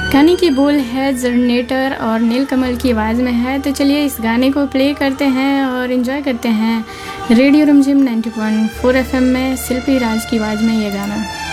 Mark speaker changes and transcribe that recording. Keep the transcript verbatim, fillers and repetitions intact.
Speaker 1: गाने की बोल है जनरेटर और नीलकमल की आवाज़ में है। तो चलिए इस गाने को प्ले करते हैं और एंजॉय करते हैं रेडियो रिमझिम नाइंटी पॉइंट फोर एफएम में शिल्पी राज की आवाज़ में ये गाना।